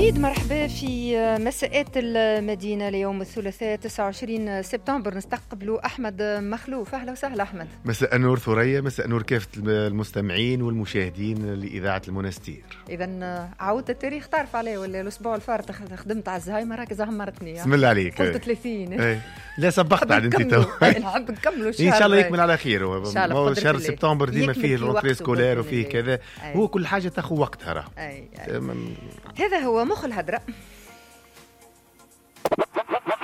جديد. مرحبا في مساءات المدينة ليوم الثلاثاء 29 سبتمبر. نستقبلوا أحمد مخلوف. أهلا وسهلا أحمد. مساء النور ثريا، مساء النور كافة المستمعين والمشاهدين لإذاعة المنستير. إذا عودت التاريخ تعرف عليه ولا الأسبوع الفارط خدمت على الزهايمر هكا زهمرتني. بسم الله عليك. قلت 30. لا سبقت عاد انت تو. نحب نكملوا ان شاء الله يكمل على خير. هو شهر سبتمبر ديما فيه الروتري سكولير وفيه كذا. هو كل حاجة تاخذ وقتها. هذا هو مخ الهدرة.